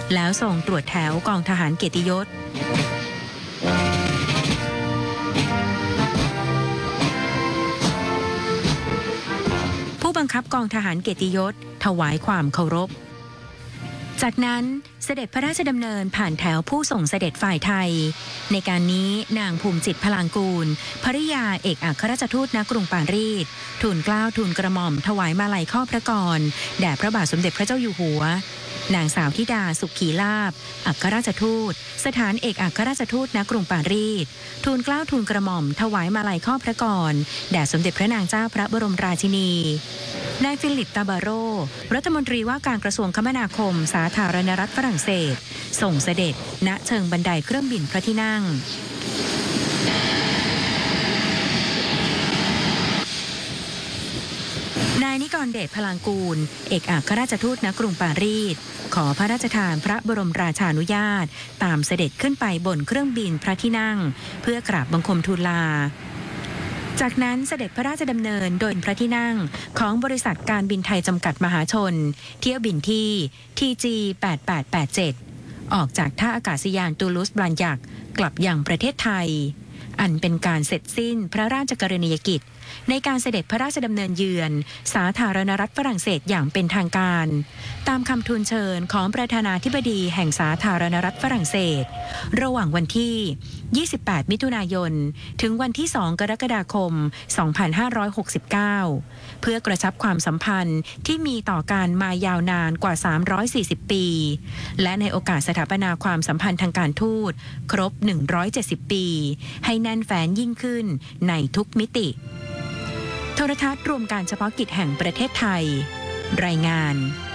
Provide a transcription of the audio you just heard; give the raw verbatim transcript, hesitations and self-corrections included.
แล้วส่งตรวจแถวกองทหารเกียรติยศผู้บังคับกองทหารเกียรติยศถวายความเคารพจากนั้นเสด็จพระราชดำเนินผ่านแถวผู้ส่งเสด็จฝ่ายไทยในการนี้นางภูมิจิตรพลางกูลภริยาเอกอัครราชทูตณกรุงปารีสทูลเกล้าทูลกระหม่อมถวายมาลัยข้อพระกรแด่พระบาทสมเด็จพระเจ้าอยู่หัวนางสาวธิดาสุขีลาภอัครราชทูตสถานเอกอัครราชทูตณกรุงปารีสทูลเกล้าทูลกระหม่อมถวายมาลัยข้อพระกรแด่สมเด็จพระนางเจ้าพระบรมราชินีนายฟิลิปตาบาโรรัฐมนตรีว่าการกระทรวงคมนาคมสาธารณรัฐฝรั่งเศสส่งเสด็จณเชิงบันไดเครื่องบินพระที่นั่งนายนิกรเดชพลางกูลเอกอัครราชทูตณกรุงปารีสขอพระราชทานพระบรมราชานุญาตตามเสด็จขึ้นไปบนเครื่องบินพระที่นั่งเพื่อกราบบังคมทูลลาจากนั้นเสด็จพระราชดำเนินโดยพระที่นั่งของบริษัทการบินไทยจำกัดมหาชนเที่ยวบินที่ ที จี แปดแปดแปดเจ็ด ออกจากท่าอากาศยานตูลูสบลานยักกลับยังประเทศไทยอันเป็นการเสร็จสิ้นพระราชกรณียกิจในการเสด็จพระราชดำเนินเยือนสาธารณรัฐฝรั่งเศสอย่างเป็นทางการตามคำทูลเชิญของประธานาธิบดีแห่งสาธารณรัฐฝรั่งเศสระหว่างวันที่ยี่สิบแปดมิถุนายนถึงวันที่สองกรกฎาคมสองพันห้าร้อยหกสิบเก้าเพื่อกระชับความสัมพันธ์ที่มีต่อการมายาวนานกว่าสามร้อยสี่สิบปีและในโอกาสสถาปนาความสัมพันธ์ทางการทูตครบหนึ่งร้อยเจ็ดสิบปีให้แน่นแฟ้นยิ่งขึ้นในทุกมิติโทรทัศน์รวมการเฉพาะกิจแห่งประเทศไทยรายงาน